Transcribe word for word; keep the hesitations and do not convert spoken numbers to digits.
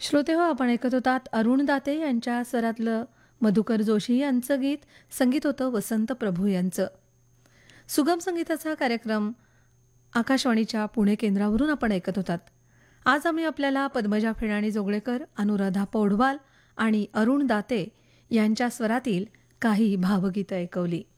श्रोते हो, आपण ऐकत होतात अरुण दाते यांच्या स्वरातलं मधुकर जोशी यांचं गीत. संगीत होतं वसंत प्रभू यांचं. सुगम संगीताचा कार्यक्रम आकाशवाणीच्या पुणे केंद्रावरून आपण ऐकत होतात. आज आम्ही आपल्याला पद्मजा फेडाणी जोगळेकर, अनुराधा पौडवाल आणि अरुण दाते यांच्या स्वरातील काही भावगीतं ऐकवली.